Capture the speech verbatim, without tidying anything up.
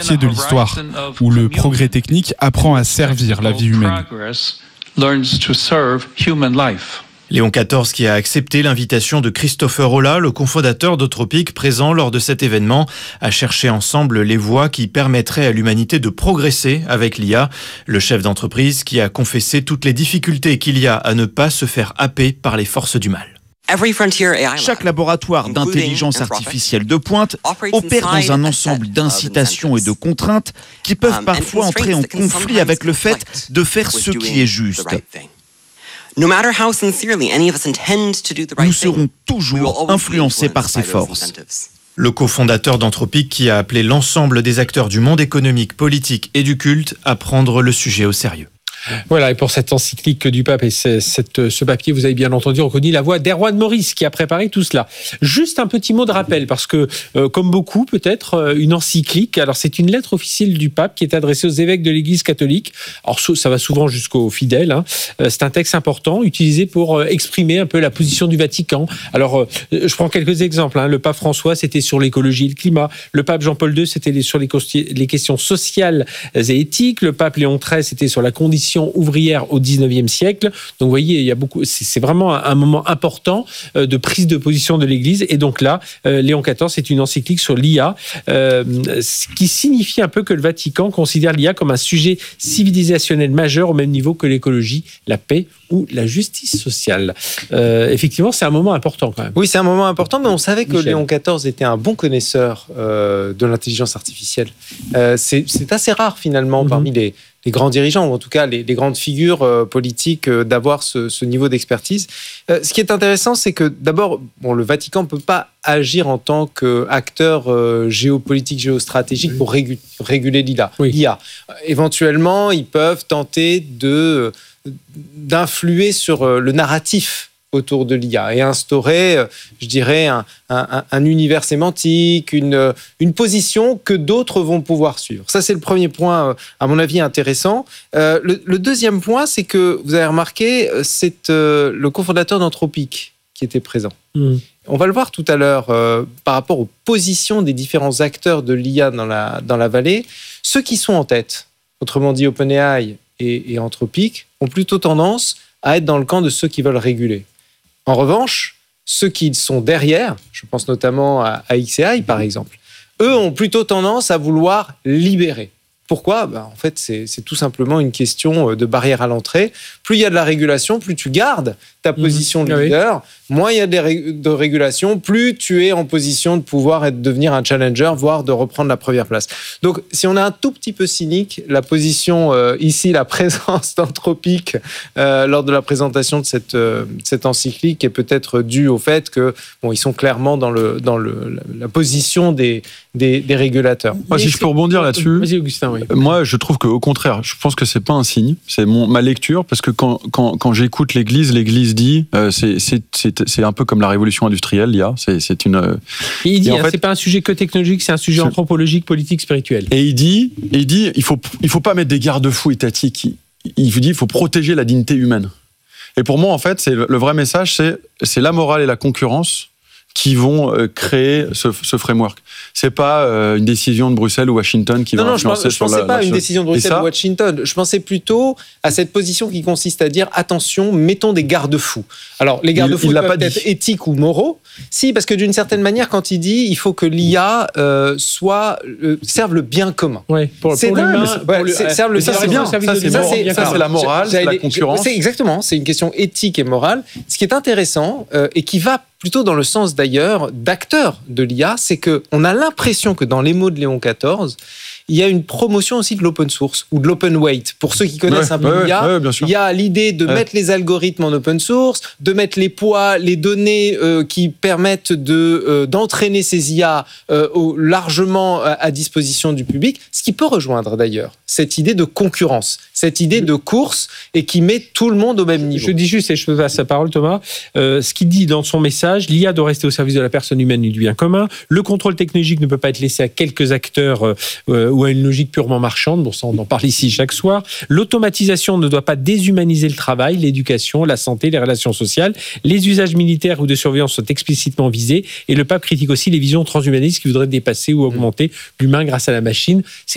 chantier de l'histoire, où le progrès technique apprend à servir la vie humaine. Léon quatorze qui a accepté l'invitation de Christopher Olah, le cofondateur d'Autropic, présent lors de cet événement, à chercher ensemble les voies qui permettraient à l'humanité de progresser avec l'I A. Le chef d'entreprise qui a confessé toutes les difficultés qu'il y a à ne pas se faire happer par les forces du mal. Chaque laboratoire d'intelligence artificielle de pointe opère dans un ensemble d'incitations et de contraintes qui peuvent parfois entrer en conflit avec le fait de faire ce qui est juste. Nous serons toujours influencés par ces forces. Le cofondateur d'Anthropic qui a appelé l'ensemble des acteurs du monde économique, politique et du culte à prendre le sujet au sérieux. Voilà, et pour cette encyclique du pape et ce, cette, ce papier, vous avez bien entendu reconnu la voix d'Erwan Morris qui a préparé tout cela. Juste un petit mot de rappel, parce que, euh, comme beaucoup, peut-être, euh, une encyclique, alors c'est une lettre officielle du pape qui est adressée aux évêques de l'Église catholique. Alors ça va souvent jusqu'aux fidèles. Hein. Euh, c'est un texte important, utilisé pour euh, exprimer un peu la position du Vatican. Alors, euh, je prends quelques exemples. Hein. Le pape François, c'était sur l'écologie et le climat. Le pape Jean-Paul deux, c'était les, sur les, les questions sociales et éthiques. Le pape Léon treize, c'était sur la condition ouvrière au dix-neuvième siècle. Donc, vous voyez, il y a beaucoup. C'est, c'est vraiment un, un moment important euh, de prise de position de l'Église. Et donc là, euh, Léon quatorze, c'est une encyclique sur l'I A, euh, ce qui signifie un peu que le Vatican considère l'I A comme un sujet civilisationnel majeur au même niveau que l'écologie, la paix ou la justice sociale. Euh, effectivement, c'est un moment important quand même. Oui, c'est un moment important, mais on savait que Michel. Léon quatorze était un bon connaisseur euh, de l'intelligence artificielle. Euh, c'est, c'est assez rare finalement mm-hmm. parmi les les grands dirigeants, ou en tout cas les, les grandes figures euh, politiques, euh, d'avoir ce, ce niveau d'expertise. Euh, ce qui est intéressant, c'est que d'abord, bon, le Vatican ne peut pas agir en tant qu'acteur euh, géopolitique, géostratégique oui. pour régu- réguler l'I A. Oui. l'I A. Éventuellement, ils peuvent tenter de, d'influer sur euh, le narratif autour de l'I A et instaurer, je dirais, un, un, un univers sémantique, une, une position que d'autres vont pouvoir suivre. Ça, c'est le premier point, à mon avis, intéressant. Euh, le, le deuxième point, c'est que, vous avez remarqué, c'est euh, le cofondateur d'Anthropic qui était présent. Mmh. On va le voir tout à l'heure, euh, par rapport aux positions des différents acteurs de l'I A dans la, dans la vallée. Ceux qui sont en tête, autrement dit OpenAI et, et Anthropic, ont plutôt tendance à être dans le camp de ceux qui veulent réguler. En revanche, ceux qui sont derrière, je pense notamment à, à X A I par exemple, eux ont plutôt tendance à vouloir libérer. Pourquoi ? Ben, en fait, c'est, c'est tout simplement une question de barrière à l'entrée. Plus il y a de la régulation, plus tu gardes ta position de leader. Oui. Moins il y a de, ré- de régulation, plus tu es en position de pouvoir être, devenir un challenger, voire de reprendre la première place. Donc, si on est un tout petit peu cynique, la position euh, ici, la présence d'Anthropic euh, lors de la présentation de cette, euh, cette encyclique est peut-être due au fait que bon, ils sont clairement dans, le, dans le, la position des, des, des régulateurs. Moi, si je peux rebondir là-dessus, vas-y Augustin, oui. Moi, je trouve qu'au contraire, je pense que c'est pas un signe, c'est mon, ma lecture, parce que quand, quand, quand j'écoute l'Église, l'Église dit, euh, c'est, c'est, c'est, c'est un peu comme la révolution industrielle, l'I A, c'est, c'est une... Euh, et il dit, et en hein, fait, c'est pas un sujet que technologique, c'est un sujet anthropologique, politique, spirituel. Et il dit, il dit, il faut, il faut pas mettre des garde-fous étatiques, il, il dit, il faut protéger la dignité humaine. Et pour moi, en fait, c'est le, le vrai message, c'est, c'est la morale et la concurrence qui vont euh, créer ce, ce framework. C'est pas euh, une décision de Bruxelles ou Washington qui non, va non, influencer je pense, sur je la... pensais pas à une chose. décision de Bruxelles ou Washington. Je pensais plutôt à cette position qui consiste à dire attention, mettons des garde-fous. Alors, les garde-fous il, il peuvent être éthiques ou moraux. Si, parce que d'une certaine manière, quand il dit il faut que l'I A euh, soit, euh, serve le bien commun. Oui, pour, c'est pour l'humain. Ouais, pour le, c'est, serve le ça, bien c'est bien. commun. Ça, c'est, ça, c'est, ça, c'est la morale, c'est la concurrence. C'est exactement, c'est une question éthique et morale. Ce qui est intéressant euh, et qui va plutôt dans le sens d'ailleurs d'acteurs de l'I A, c'est qu'on a l'impression que dans les mots de Léon quatorze, il y a une promotion aussi de l'open source ou de l'open weight. Pour ceux qui connaissent ouais, un peu ouais, l'I A, ouais, il y a l'idée de ouais. mettre les algorithmes en open source, de mettre les poids, les données euh, qui permettent de, euh, d'entraîner ces I A euh, au, largement à, à disposition du public, ce qui peut rejoindre d'ailleurs cette idée de concurrence, cette idée de course et qui met tout le monde au même niveau. Je dis juste, et je te passe la parole Thomas, euh, ce qu'il dit dans son message, l'I A doit rester au service de la personne humaine et du bien commun, le contrôle technologique ne peut pas être laissé à quelques acteurs euh, euh, ou à une logique purement marchande, bon ça on en parle ici chaque soir, l'automatisation ne doit pas déshumaniser le travail, l'éducation, la santé, les relations sociales, les usages militaires ou de surveillance sont explicitement visés et le pape critique aussi les visions transhumanistes qui voudraient dépasser ou augmenter l'humain grâce à la machine. C'est